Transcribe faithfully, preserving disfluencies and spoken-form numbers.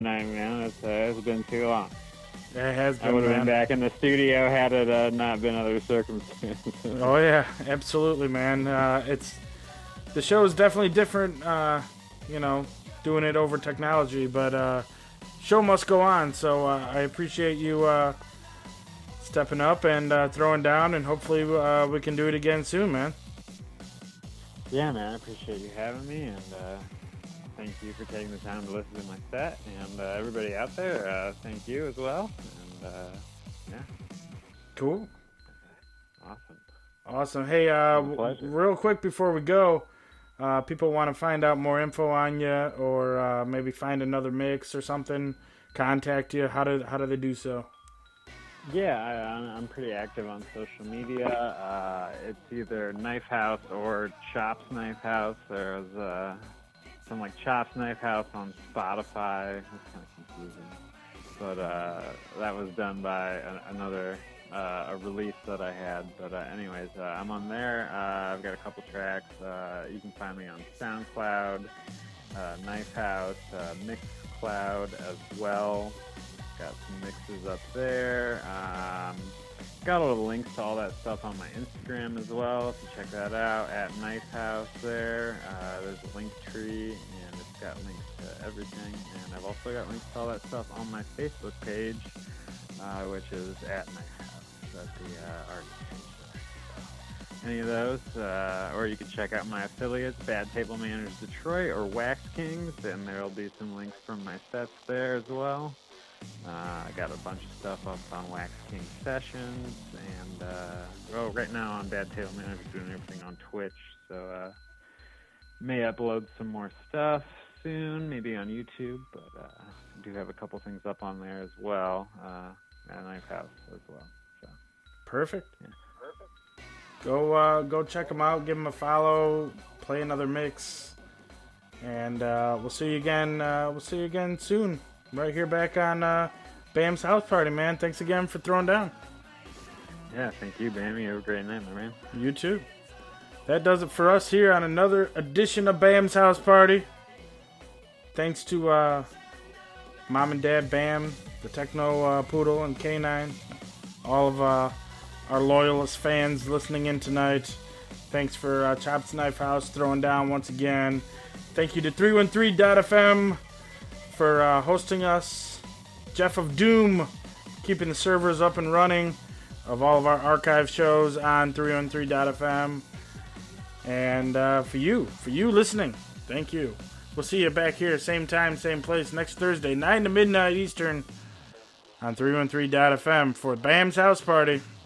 night, man. It's, uh, it's been too long. It has been, I would have man. been back in the studio had it uh, not been other circumstances. Oh yeah, absolutely, man. Uh, it's the show is definitely different. Uh, you know, doing it over technology, but uh, show must go on. So uh, I appreciate you uh, stepping up and uh, throwing down, and hopefully uh, we can do it again soon, man. Yeah, man. I appreciate you having me, and uh, thank you for taking the time to listen to my set. And uh, everybody out there, uh, thank you as well. And uh, yeah, Cool. awesome. Awesome. Hey, uh, It was a pleasure. real quick before we go, uh, people want to find out more info on you, or uh, maybe find another mix or something. Contact you. How do how do they do so? Yeah, I, I'm I'm pretty active on social media. Uh, it's either Knife House or Chops Knife House. There's uh, some like Chops Knife House on Spotify. That's kind of confusing, but uh, that was done by a, another uh, a release that I had. But uh, anyways, uh, I'm on there. Uh, I've got a couple tracks. Uh, you can find me on SoundCloud, uh, Knife House, uh, Mixcloud as well. Got some mixes up there. Um, got all the links to all that stuff on my Instagram as well. So check that out at Knife House there. Uh, there's a link tree, and it's got links to everything. And I've also got links to all that stuff on my Facebook page, uh, which is at Knife House. That's the uh, artist page there. So any of those, uh, or you can check out my affiliates, Bad Table Manners Detroit or Wax Kings, and there'll be some links from my sets there as well. Uh, I got a bunch of stuff up on Wax King Sessions, and uh, oh, right now on Bad Table Manners, doing everything on Twitch, so uh, may upload some more stuff soon, maybe on YouTube, but uh, I do have a couple things up on there as well, uh, at Knife House as well. So Perfect. yeah. Go uh, go check them out. Give them a follow. Play another mix, and uh, we'll see you again. Uh, we'll see you again soon. Right here back on uh, Bam's House Party, man. Thanks again for throwing down. Yeah, thank you, Bammy. Have a great night, my man. You too. That does it for us here on another edition of Bam's House Party. Thanks to uh, Mom and Dad Bam, the Techno uh, Poodle, and K nine. All of uh, our loyalist fans listening in tonight. Thanks for uh, Chops Knife House throwing down once again. Thank you to three one three dot f m for uh, hosting us. Jeff of Doom keeping the servers up and running of all of our archive shows on three one three dot f m. And uh, for you, for you listening, thank you. We'll see you back here, same time, same place, next Thursday, nine to midnight Eastern on three one three dot f m for Bam's House Party.